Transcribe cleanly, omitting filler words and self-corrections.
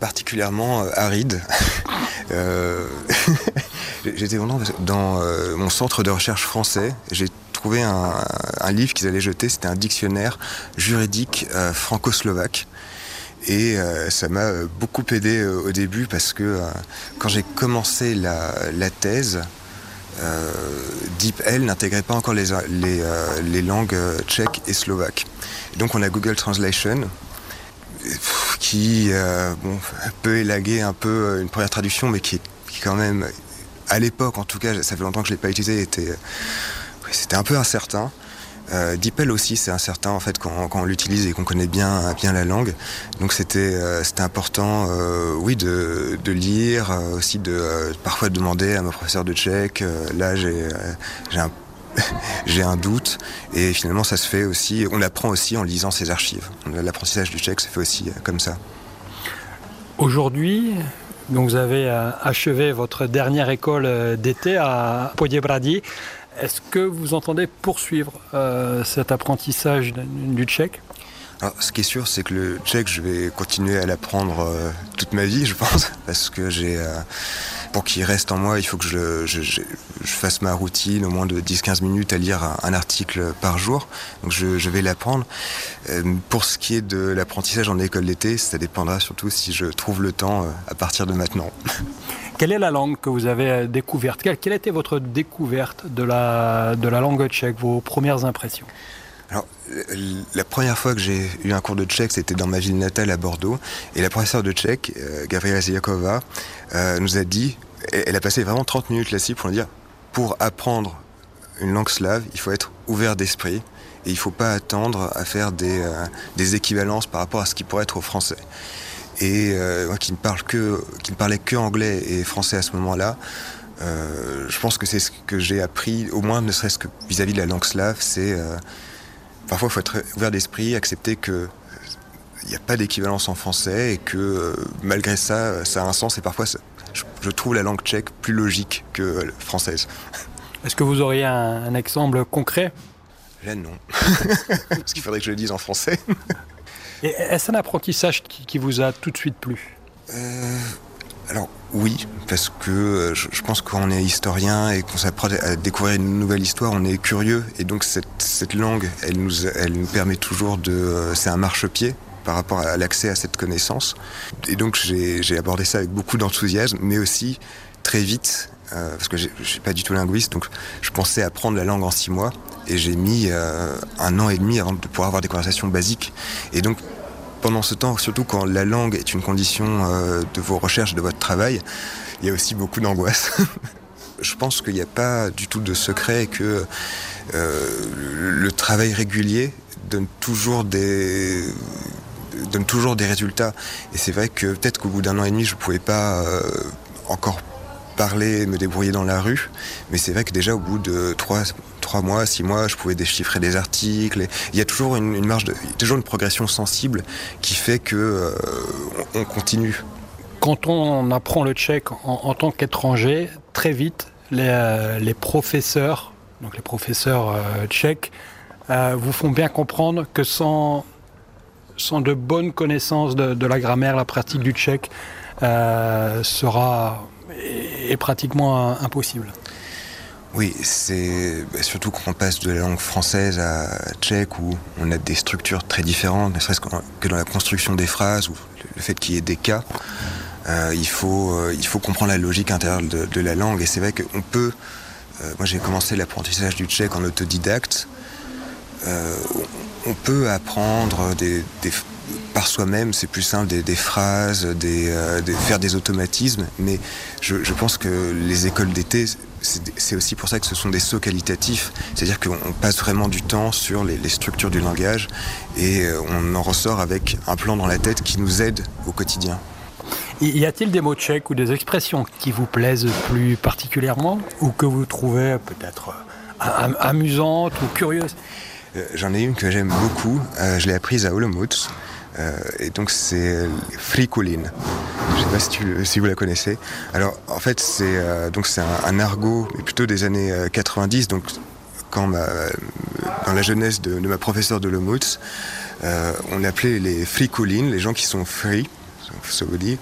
particulièrement aride. J'étais vraiment dans mon centre de recherche français. J'ai trouvé un livre qu'ils allaient jeter, c'était un dictionnaire juridique franco-slovaque. Et ça m'a beaucoup aidé au début parce que quand j'ai commencé la thèse, DeepL n'intégrait pas encore les langues tchèques et slovaques. Et donc on a Google Translation qui peut élaguer un peu une première traduction, mais qui quand même, à l'époque en tout cas, ça fait longtemps que je ne l'ai pas utilisé, c'était un peu incertain. DeepL aussi, c'est incertain en fait quand on l'utilise et qu'on connaît bien la langue. Donc c'était important, de lire, aussi parfois de demander à mon professeur de tchèque. Là, j'ai un doute, et finalement ça se fait aussi. On apprend aussi en lisant ses archives. L'apprentissage du tchèque se fait aussi comme ça. Aujourd'hui, donc vous avez achevé votre dernière école d'été à Poděbrady. Est-ce que vous entendez poursuivre cet apprentissage du tchèque ? Alors, ce qui est sûr, c'est que le tchèque, je vais continuer à l'apprendre toute ma vie, je pense, parce que pour qu'il reste en moi, il faut que je fasse ma routine, au moins de 10-15 minutes à lire un article par jour. Donc je vais l'apprendre. Pour ce qui est de l'apprentissage en école d'été, ça dépendra surtout si je trouve le temps à partir de maintenant. Quelle est la langue que vous avez découverte ? Quelle était votre découverte de la langue tchèque, vos premières impressions ? Alors, la première fois que j'ai eu un cours de tchèque, c'était dans ma ville natale à Bordeaux. Et la professeure de tchèque, Gabriela Ziakova, nous a dit, elle a passé vraiment 30 minutes là-dessus pour nous dire, pour apprendre une langue slave, il faut être ouvert d'esprit et il ne faut pas attendre à faire des équivalences par rapport à ce qui pourrait être au français. Et moi qui ne parlais que anglais et français à ce moment-là, je pense que c'est ce que j'ai appris, au moins ne serait-ce que vis-à-vis de la langue slave, c'est parfois il faut être ouvert d'esprit, accepter qu'il n'y a pas d'équivalence en français et que malgré ça, ça a un sens, et parfois je trouve la langue tchèque plus logique que la française. Est-ce que vous auriez un exemple concret ? Là non, parce qu'il faudrait que je le dise en français. Et est-ce un apprentissage qui vous a tout de suite plu ? Alors oui, parce que je pense que quand on est historien et qu'on s'apprend à découvrir une nouvelle histoire, on est curieux, et donc cette langue, elle nous permet toujours c'est un marchepied par rapport à l'accès à cette connaissance. Et donc j'ai abordé ça avec beaucoup d'enthousiasme, mais aussi très vite, parce que je suis pas du tout linguiste, donc je pensais apprendre la langue en 6 mois, et j'ai mis 1 an et demi avant de pouvoir avoir des conversations basiques. Et donc pendant ce temps, surtout quand la langue est une condition de vos recherches, de votre travail, il y a aussi beaucoup d'angoisse. Je pense qu'il n'y a pas du tout de secret, que le travail régulier donne toujours des résultats. Et c'est vrai que peut-être qu'au bout d'1 an et demi, je ne pouvais pas encore parler, me débrouiller dans la rue, mais c'est vrai que déjà au bout de 3 mois, 6 mois, je pouvais déchiffrer des articles. Il y a toujours une marge, toujours une progression sensible qui fait que on continue. Quand on apprend le tchèque en tant qu'étranger, très vite, les professeurs, donc les professeurs tchèques, vous font bien comprendre que sans de bonnes connaissances de la grammaire, la pratique du tchèque est pratiquement impossible. Oui, c'est surtout quand on passe de la langue française à tchèque, où on a des structures très différentes, ne serait-ce que dans la construction des phrases, ou le fait qu'il y ait des cas. Il faut comprendre la logique intérieure de la langue, et c'est vrai qu'on peut... moi j'ai commencé l'apprentissage du tchèque en autodidacte. On peut apprendre par soi-même, c'est plus simple, des phrases, faire des automatismes, mais je pense que les écoles d'été, c'est aussi pour ça que ce sont des sauts qualitatifs, c'est-à-dire qu'on passe vraiment du temps sur les structures du langage, et on en ressort avec un plan dans la tête qui nous aide au quotidien. Y a-t-il des mots tchèques ou des expressions qui vous plaisent plus particulièrement, ou que vous trouvez peut-être amusantes ou curieuses ? J'en ai une que j'aime beaucoup, je l'ai apprise à Olomouc, et donc c'est frikulin. Je ne sais pas si vous la connaissez. Alors en fait c'est un argot, mais plutôt des années 90, donc dans la jeunesse de ma professeure de Olomouc, on appelait les frikulines, les gens qui sont free, ça veut dire